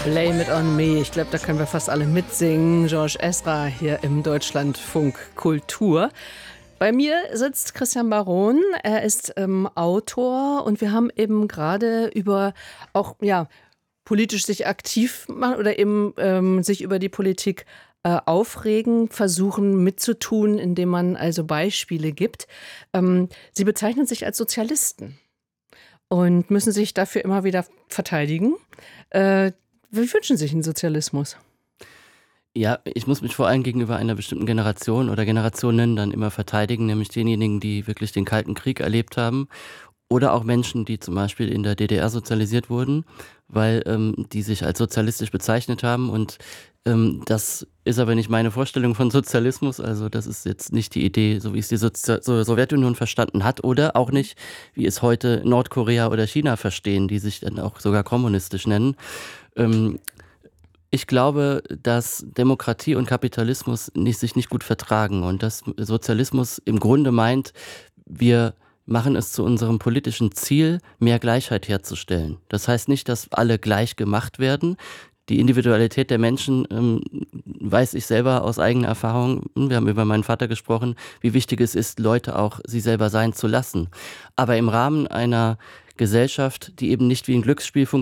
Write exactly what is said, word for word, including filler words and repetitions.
Blame it on me. Ich glaube, da können wir fast alle mitsingen. Georges Ezra hier im Deutschlandfunk Kultur. Bei mir sitzt Christian Baron. Er ist ähm, Autor und wir haben eben gerade über auch ja politisch sich aktiv machen oder eben ähm, sich über die Politik äh, aufregen, versuchen mitzutun, indem man also Beispiele gibt. Ähm, Sie bezeichnen sich als Sozialisten und müssen sich dafür immer wieder verteidigen. Äh, wie wünschen Sie sich einen Sozialismus? Ja, ich muss mich vor allem gegenüber einer bestimmten Generation oder Generationen dann immer verteidigen, nämlich denjenigen, die wirklich den Kalten Krieg erlebt haben oder auch Menschen, die zum Beispiel in der D D R sozialisiert wurden, weil ähm, die sich als sozialistisch bezeichnet haben und ähm, das ist aber nicht meine Vorstellung von Sozialismus, also das ist jetzt nicht die Idee, so wie es die Sozi- so Sowjetunion verstanden hat oder auch nicht, wie es heute Nordkorea oder China verstehen, die sich dann auch sogar kommunistisch nennen. Ähm, Ich glaube, dass Demokratie und Kapitalismus nicht, sich nicht gut vertragen und dass Sozialismus im Grunde meint, wir machen es zu unserem politischen Ziel, mehr Gleichheit herzustellen. Das heißt nicht, dass alle gleich gemacht werden. Die Individualität der Menschen ähm, weiß ich selber aus eigener Erfahrung. Wir haben über meinen Vater gesprochen, wie wichtig es ist, Leute auch sie selber sein zu lassen. Aber im Rahmen einer Gesellschaft, die eben nicht wie ein Glücksspiel funktioniert,